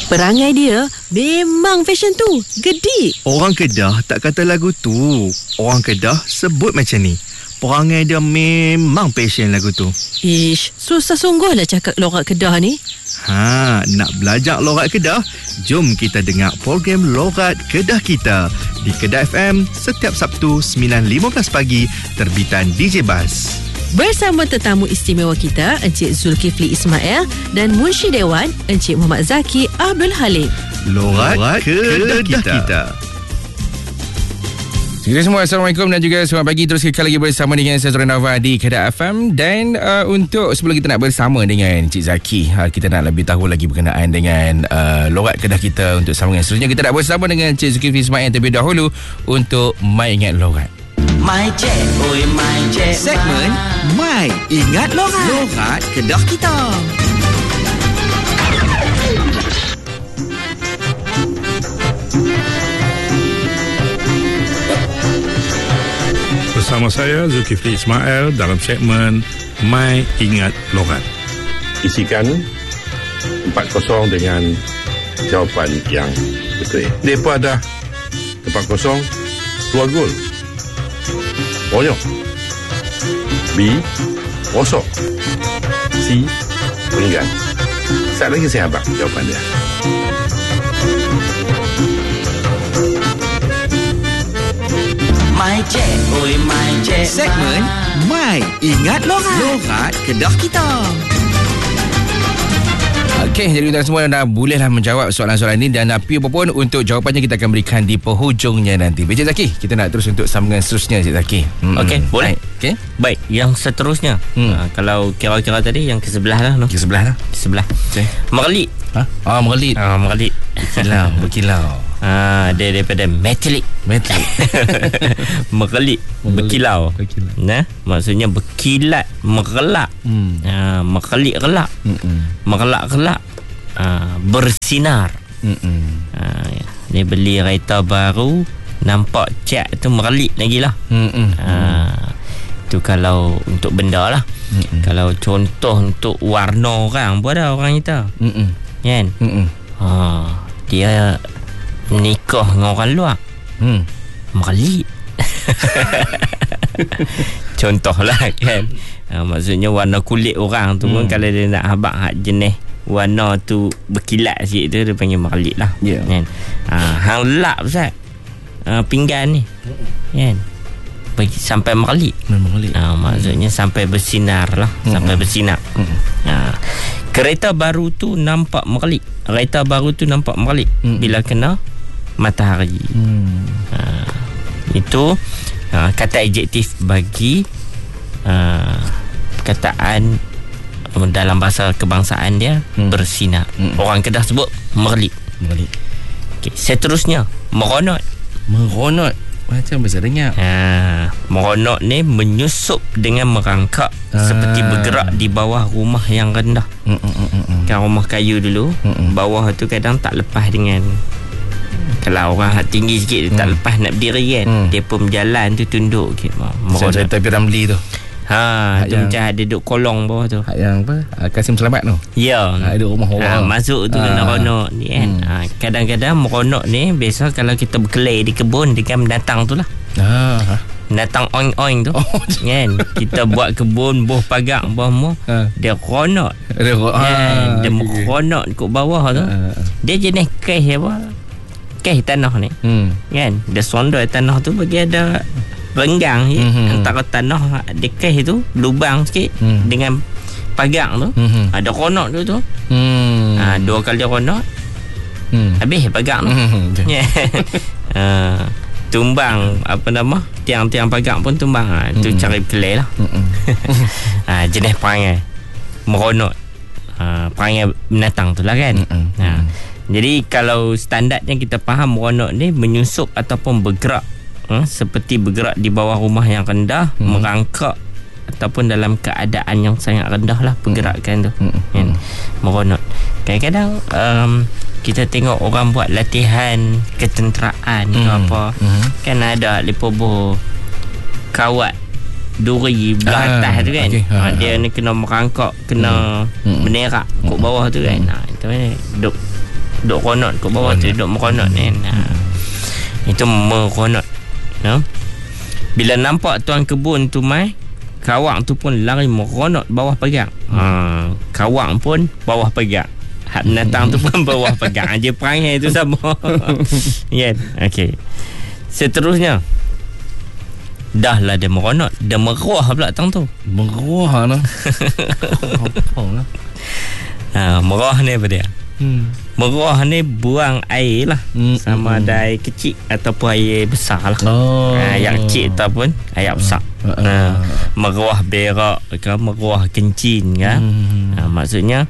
Perangai dia memang fashion tu. Gedik. Orang Kedah tak kata lagu tu. Orang Kedah sebut macam ni. Perangai dia memang passion lagu tu. Ish, susah sungguh lah cakap lorat Kedah ni. Nak belajar lorat Kedah? Jom kita dengar program Lorat Kedah Kita di Kedah FM setiap Sabtu 9.15 pagi terbitan DJ Bas. Bersama tetamu istimewa kita, Encik Zulkifli Ismail dan Munshi Dewan, Encik Muhammad Zaki Abdul Halim. Lorat Kedah Kita. Kita semua, Assalamualaikum dan juga selamat pagi. Terus sekali lagi bersama dengan saya Nova di Kedah FM. Dan untuk sebelum kita nak bersama dengan Encik Zaki, kita nak lebih tahu lagi berkenaan dengan lorat Kedah kita untuk sambungan seterusnya. Kita nak bersama dengan Encik Zulkifli Ismail terlebih dahulu untuk My Ingat Lorat. My Cek, oi My Cek. Segmen My Ingat Lorat. Lorat Kedah Kita. Bersama saya Zulkifli Ismail dalam segmen My Ingat Lorat. Isikan 4-0 dengan jawapan yang betul. Daripada 4-0 2 gol. Bonyok. B, rosok. C, meninggal. Sekali lagi saya abang jawapan dia. My Cek, oi My Cek. Segmen My Ingat Lorat. Lorat Kedah Kita. Okey, jadi kita semua dah bolehlah menjawab soalan-soalan ini. Dan apa pun untuk jawapannya kita akan berikan di penghujungnya nanti. Encik Zaki, kita nak terus untuk sambungan seterusnya, Encik Zaki. Okey, boleh. Okey. Baik, yang seterusnya. Kalau kira-kira tadi yang ke sebelah lah. Ke sebelah lah. Sebelah. Okay. Merlit. Merlit. Merlit. Berkilau. Dia daripada metalik. Merlit, berkilau. Nah, maksudnya berkilat, merelak. Merkelak-kelak. Merelak-kelak. Bersinar. Dia beli kereta baru, nampak cat tu merelak lagi lah. Itu kalau untuk benda lah. Kalau contoh untuk warna orang pun ada orang kita. Kan? Dia nikah dengan orang luar. Merelak. Contohlah kan. Maksudnya warna kulit orang tu pun kalau dia nak habaq hak jenis warna tu berkilat sikit tu, dia panggil merelak lah. Kan? Hang lap Ustaz, pinggan ni kan, bagi sampai merelak. Maksudnya sampai bersinar lah. Sampai bersinar. Kereta baru tu nampak merelak. Kereta baru tu nampak merelak bila kena matahari. Itu kata adjektif bagi perkataan dalam bahasa kebangsaan dia bersinar. Orang Kedah sebut merelak. Okay. Seterusnya meronot. Macam besar dengar. Meronot ni menyusup dengan merangkak, seperti bergerak di bawah rumah yang rendah. Kan rumah kayu dulu, bawah tu kadang tak lepas dengan, kalau orang tinggi sikit dia tak lepas nak berdiri kan. Dia pun berjalan tu tunduk sikit. Saya tapi Ramli tu. Tu macam ada duduk kolong bawah tu. Yang apa? Kasim Selamat tu. Ya. Duduk rumah orang. Masuk tu kena meronok ni kan. Kadang-kadang meronok ni biasa kalau kita berkelai di kebun, dia kan mendatang tu lah. Datang oing-oing tu kan. Kita buat kebun, buah pagak, buah mu, dia ronok. Dia meronok kat bawah tu. Dia jenis kes apa? Kes tanah ni kan. Dia sondoi tanah tu bagi ada renggang antara tanah dekeh tu, lubang sikit dengan pagar tu. Ada ronok tu. Dua kali ronok, habis pagar tu. Tumbang apa nama, tiang-tiang pagar pun tumbang. Itu cari kelai lah. Jenis perangai meronok, perangai binatang tu lah kan. Jadi kalau standardnya kita faham meronok ni menyusup ataupun bergerak, seperti bergerak di bawah rumah yang rendah, merangkak ataupun dalam keadaan yang sangat rendah lah pergerakan tu. Meronok. Kadang-kadang kita tengok orang buat latihan ketenteraan ke apa, kan ada lepobo kawat duri belah atas tu kan. Dia ni kena merangkak, kena menerak kat bawah tu kan. Itu ni duk Duk ronot kat bawah tu, duk meronot kan. Itu meronot. Bila nampak tuan kebun tu mai, kawang tu pun lari meronot bawah pagar. Kawang pun bawah pagar. Hak binatang tu pun bawah pagar. Dia perangai tu sama. Kan? Okey. Seterusnya, dah lah dia meronot, dia meroh pula tang tu. Meroh lah. Meroh ni apa dia? Meroh ni buang air lah. Sama ada air kecil ataupun air besar lah. Air kecil ataupun air besar. Meroh berak ke, meroh kencing ke. Maksudnya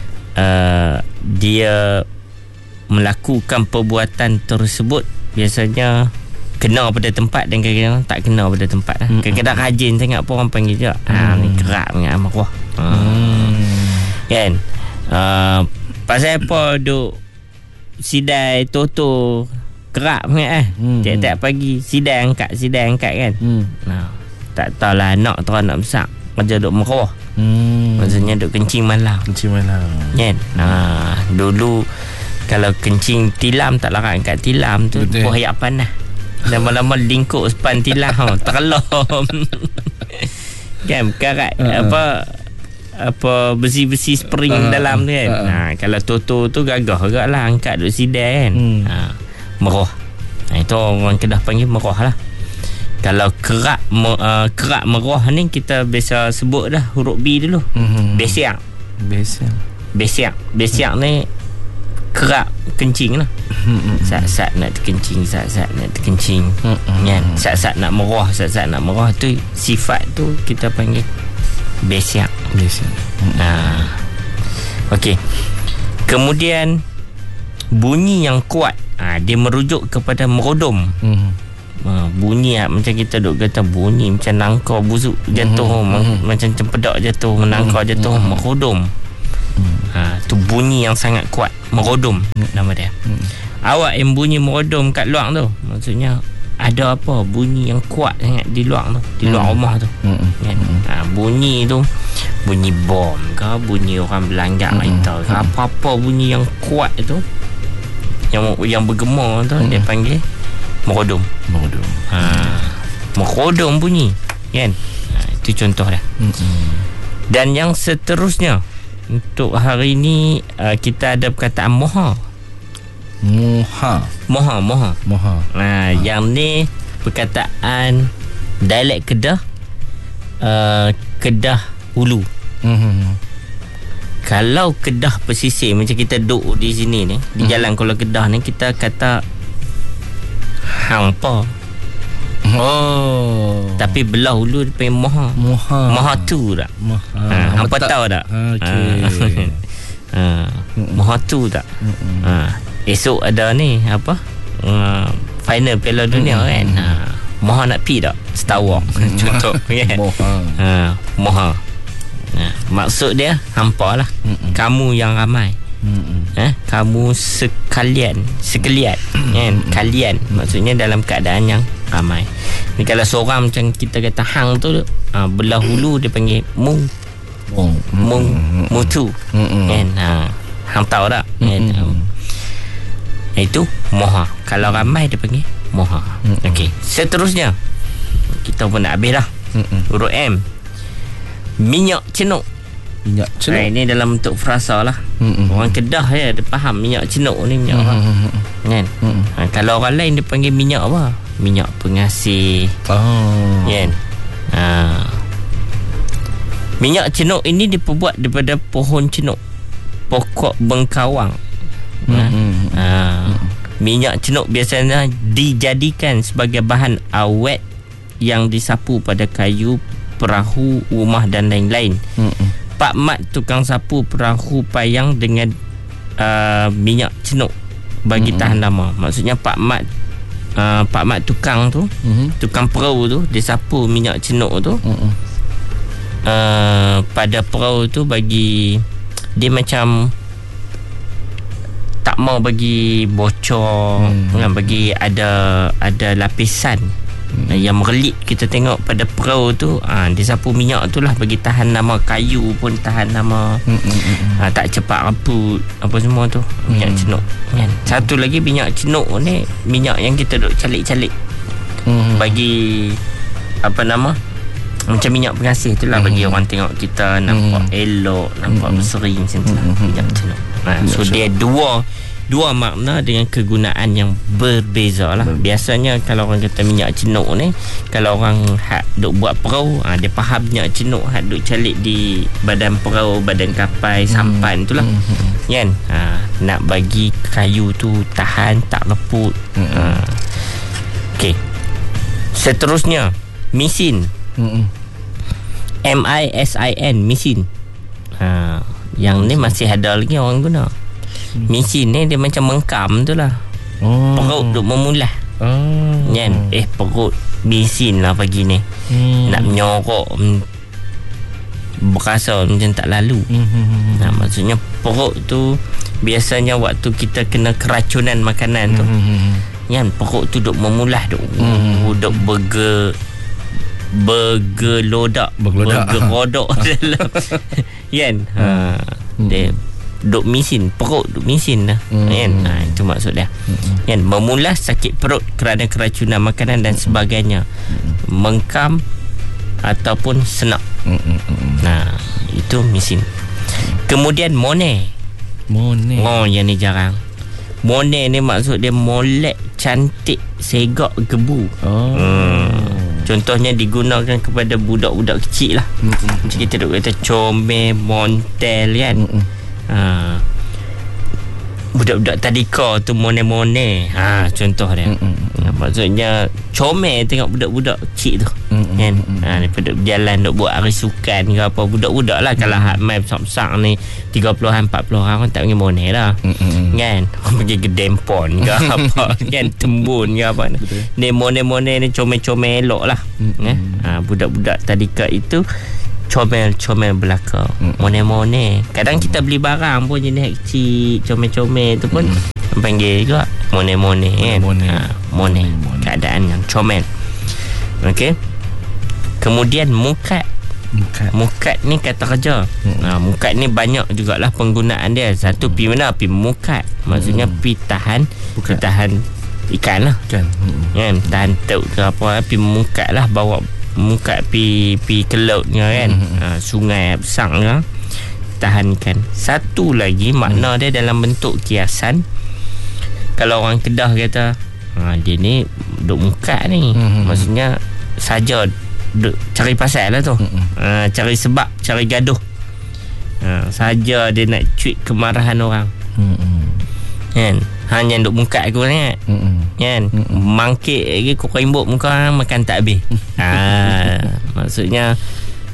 dia melakukan perbuatan tersebut biasanya kena pada tempat dan kadang-kadang tak kena pada tempat lah. Kadang-kadang rajin sangat pun orang panggil je ni kerak dengan meroh. Kan? Pasal apa duk sidai toto kerak sangat tiap-tiap pagi sidai angkat kan. Tak tahulah anak tu anak besar kerja duk meroh. Maksudnya duk kencing malam. Kan? Dulu kalau kencing tilam tak larat angkat tilam tu pun ayak panas. Lama-lama lingkup sepan tilam terlom. Kan karat apa besi-besi spring dalam tu kan. Kalau toto tu gagah agak lah angkat duk sidai kan. Meroh. Itu orang Kedah panggil meroh lah. Kalau kerak meroh ni kita biasa sebut dah huruf B dulu. Besiak ni kerak kencing lah. Sat-sat nak terkencing, sat-sat nak terkencing. Kan? Sat-sat nak meroh, sat-sat nak meroh tu sifat tu kita panggil besiak. Okey. Kemudian bunyi yang kuat, dia merujuk kepada merodom. Bunyi macam kita duk kata bunyi macam nangkau busuk jatuh, macam cempedak jatuh, menangkau jatuh, merodom. Tu bunyi yang sangat kuat, merodom nama dia. Awak yang bunyi merodom kat luar tu, maksudnya ada apa bunyi yang kuat sangat di luar tu, di luar rumah tu. Kan? Bunyi tu bunyi bom ke, bunyi orang berlanggar kereta ke, apa-apa bunyi yang kuat tu, yang bergema tu, dia panggil merodom. Merodom bunyi kan. Itu contoh dah. Dan yang seterusnya untuk hari ni kita ada perkataan moha. Yang ni perkataan dialek Kedah, Kedah Hulu. Kalau Kedah pesisir macam kita duduk di sini ni, di Jalan Kuala Kedah ni, kita kata hampa. Tapi belah Hulu dia panggil moha. Moha tu tak? Hampa tahu tak? Moha tu tak? Esok ada ni apa? Final Piala Dunia kan. Moha nak pi tak? Star Wars contoh kan. Moha. Maksud dia hampa lah. Kamu yang ramai. Kamu sekalian kan, kalian maksudnya dalam keadaan yang ramai. Ni kalau seorang macam kita kata hang tu, belah Hulu dia panggil mutu kan. Hang tahu tak kan? Itu moha. Kalau ramai dia panggil moha. Okey, seterusnya kita pun nak habis dah. Huruf M, minyak cenuk. Ini dalam bentuk frasa lah. Orang Kedah dia faham minyak cenuk ni minyak apa kan. Kalau orang lain dia panggil minyak apa? Minyak pengasih kan. Minyak cenuk ini diperbuat daripada pohon cenuk, pokok bengkawang. Minyak cenuk biasanya dijadikan sebagai bahan awet yang disapu pada kayu, perahu, rumah dan lain-lain. Pak Mat tukang sapu perahu payang dengan minyak cenuk bagi tahan lama. Maksudnya Pak Mat tukang tu, tukang perahu tu, dia sapu minyak cenuk tu pada perahu tu bagi dia macam tak mau bagi bocor, bagi ada lapisan Yang merelit kita tengok pada perahu tu, dia sapu minyak tu lah bagi tahan nama kayu pun, tahan nama tak cepat raput apa semua tu. Minyak cenuk kan. Satu lagi minyak cenuk ni minyak yang kita duk calik-calik bagi apa nama, macam minyak pengasih tu lah, bagi orang tengok kita nampak elok, nampak berseri macam tu lah, minyak cenuk. So dia dua makna dengan kegunaan yang berbeza lah. Biasanya kalau orang kata minyak cenuk ni, kalau orang duk buat perahu, dia faham minyak cenuk duk calik di badan perahu, badan kapal, sampan tu lah kan. Nak bagi kayu tu tahan, tak reput. Okey, seterusnya mesin. MISIN, mesin. Yang ni masih ada lagi orang guna. Mesin ni dia macam mengkam tu lah. Perut duk memulah kan. Perut mesin lah pagi ni. Nak menyorok, berasa macam tak lalu. Maksudnya perut tu biasanya waktu kita kena keracunan makanan tu kan, perut tu duk memulah, duk bergelodak dalam kan. Dia duk mesin, perut duk mesin lah kan. Itu maksud dia kan, memulah, sakit perut kerana keracunan makanan dan sebagainya, mengkam ataupun senak. Itu mesin. Kemudian mone. Yang ni jarang. Mone ni maksud dia molek, cantik, segak, gebu. Contohnya digunakan kepada budak-budak kecil lah. Macam kita duk kata comel, montel kan. Budak-budak tadika tu mone-mone. Contoh dia. Maksudnya comel tengok budak-budak kecil tu kan. Daripada berjalan duk buat hari sukan ke apa, budak-budak lah. Kalau hak main besar-besar ni 30-an 40-an orang tak pergi mone dah kan. Orang pergi ke dempon ke apa kan, tembun ke apa ni. Mone-mone ni comel-comel elok lah budak-budak tadika itu comel-comel belaka. Mone-mone. Kadang kita beli barang pun jenis kecil, comel-comel tu pun panggil juga mone-mone kan. Mone. Keadaan yang comel. Okey. Kemudian mukat. Mukat ni kata kerja. Mukat ni banyak jugalah penggunaan dia. Satu pi mana? Pi mukat. Maksudnya pi tahan, tahan ikan lah. Kan. Tahan taut ke apa, pi mukat lah, bawa mukat pi ke lautnya kan. Sungai besar ke, tahan ikan. Satu lagi makna dia dalam bentuk kiasan. Kalau orang Kedah kata dia ni duk mukat ni, maksudnya saja duk cari pasal lah tu. Cari sebab, cari gaduh. Saja dia nak cuit kemarahan orang kan. Hanya duk mukat aku sangat kan. Mangkit lagi kau rimbuk muka, makan tak habis. Maksudnya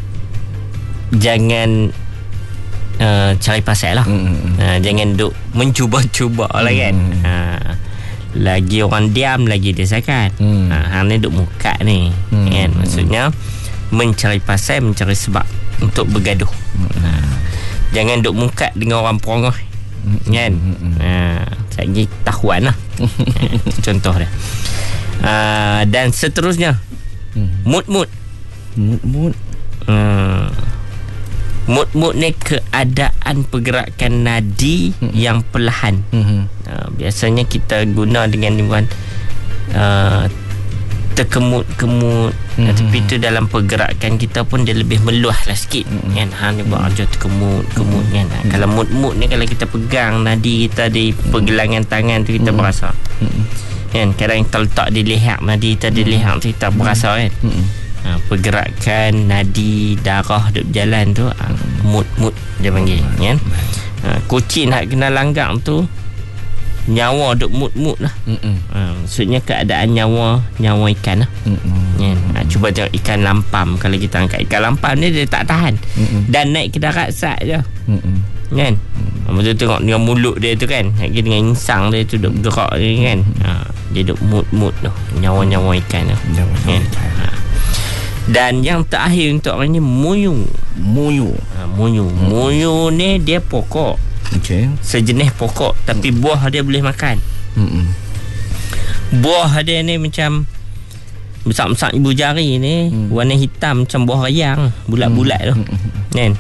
jangan cari pasal lah. Jangan duk mencuba-cuba lah kan. Lagi orang diam, lagi dia sakat. Hang ni duk mukat ni kan. Maksudnya mencari pasal, mencari sebab untuk bergaduh. Jangan duk mukat dengan orang perongah kan. Lagi tahuan lah. Contoh dia. Dan seterusnya Mut-mut Mut-mut ni keadaan pergerakan nadi yang perlahan. Biasanya kita guna dengan terkemut-kemut. Tapi itu dalam pergerakan kita pun dia lebih meluah lah sikit kan. Ni buat aja terkemut-kemut kan. Kalau mut-mut ni kalau kita pegang nadi kita di pergelangan tangan tu kita berasa kan. Kadang kita letak di leher, nadi kita di leher tu kita berasa kan. Pergerakan nadi darah duk berjalan tu mut-mut dia panggil kan. Kucing nak kena langgar tu nyawa duk mut-mut lah. Maksudnya keadaan nyawa ikan lah kan. Cuba tengok ikan lampam. Kalau kita angkat ikan lampam ni dia tak tahan dan naik ke darat sat je kan. Betul tengok dengan mulut dia tu kan, lagi dengan insang dia tu duk bergerak ni kan. Dia duk mut-mut tu nyawa ikan tu kan. Dan yang terakhir untuk orang ni muyu. Muyu ni dia pokok. Sejenis pokok tapi buah dia boleh makan. Buah dia ni macam besar-besar ibu jari ni, warna hitam macam buah rayang, bulat-bulat tu. Kan?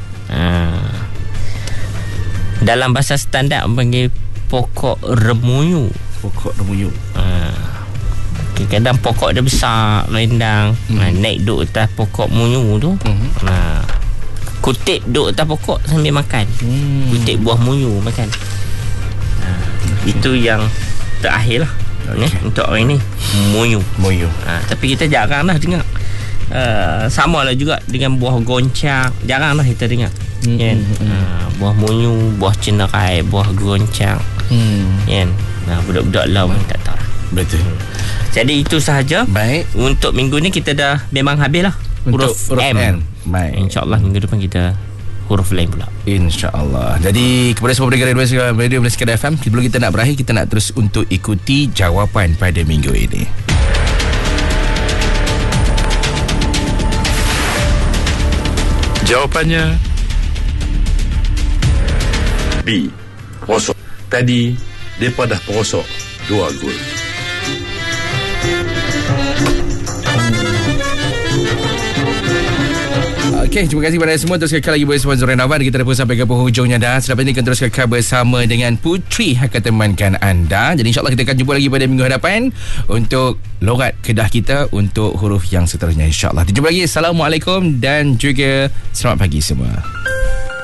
Dalam bahasa standard panggil pokok remuyu. Pokok remuyu. Kadang pokok dia besar, rendang. Naik duduk atas pokok muyu tu. Kutip duduk atas pokok sambil makan. Kutip buah muyu makan. Itu yang terakhir lah. Untuk orang ni muyu. Tapi kita jarang lah dengar. Sama lah juga dengan buah goncang, jarang lah kita dengar. Buah muyu, buah cenerai, buah goncang. Budak-budak laut tak tahu. Betul. Jadi itu sahaja. Baik. Untuk minggu ni kita dah memang habis lah huruf M. Baik. InsyaAllah minggu depan kita huruf lain pula, InsyaAllah. Jadi kepada semua pendengar Radio Kedah FM, sebelum kita nak berakhir, kita nak terus untuk ikuti jawapan pada minggu ini. Jawapannya B. Perosok. Tadi mereka dah perosok 2 gol. Okey, terima kasih kepada semua. Terus kekal lagi bersama Zoran Awan. Kita dah pun sampai ke penghujungnya dah. Selepas ini kita terus kekal bersama dengan Putri akan temankan anda. Jadi insyaAllah kita akan jumpa lagi pada minggu hadapan untuk logat Kedah kita untuk huruf yang seterusnya, insyaAllah. Jumpa lagi. Assalamualaikum dan juga selamat pagi semua.